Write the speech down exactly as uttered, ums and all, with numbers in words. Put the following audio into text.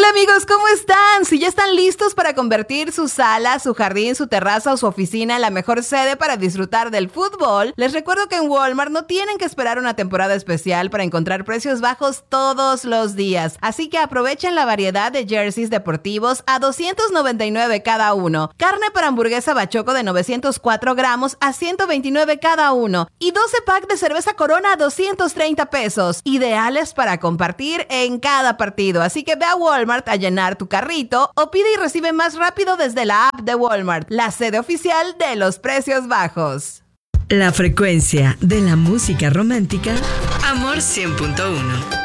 amigos, ¿cómo están? Si ya están listos para convertir su sala, su jardín, su terraza o su oficina en la mejor sede para disfrutar del fútbol, les recuerdo que en Walmart no tienen que esperar una temporada especial para encontrar precios bajos todos los días. Así que aprovechen la variedad de jerseys deportivos a doscientos noventa y nueve cada uno, carne para hamburguesa bachoco de novecientos cuatro gramos a ciento veintinueve cada uno y doce pack de cerveza Corona a doscientos treinta pesos, ideales para compartir en cada partido. Así que ve a Walmart a llenar tu carrito o pide y recibe más rápido desde la app de Walmart, la sede oficial de los precios bajos. La frecuencia de la música romántica, Amor cien punto uno.